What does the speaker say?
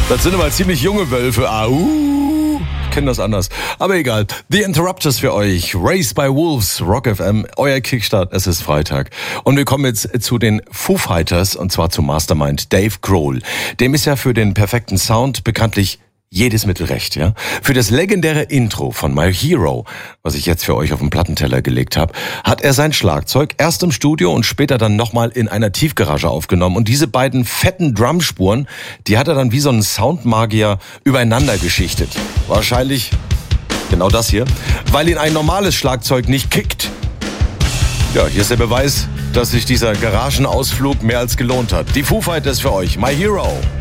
Das sind aber ziemlich junge Wölfe. Ich kenne das anders. Aber egal. The Interrupters für euch. Raised by Wolves, Rock FM, euer Kickstart. Es ist Freitag. Und wir kommen jetzt zu den Foo Fighters, und zwar zum Mastermind Dave Grohl. Dem ist ja für den perfekten Sound bekanntlich jedes Mittel recht, ja. Für das legendäre Intro von My Hero, was ich jetzt für euch auf den Plattenteller gelegt habe, hat er sein Schlagzeug erst im Studio und später dann nochmal in einer Tiefgarage aufgenommen. Und diese beiden fetten Drumspuren, die hat er dann wie so ein Soundmagier übereinander geschichtet. Wahrscheinlich genau das hier, weil ihn ein normales Schlagzeug nicht kickt. Ja, hier ist der Beweis, dass sich dieser Garagenausflug mehr als gelohnt hat. Die Foo Fighters für euch, My Hero.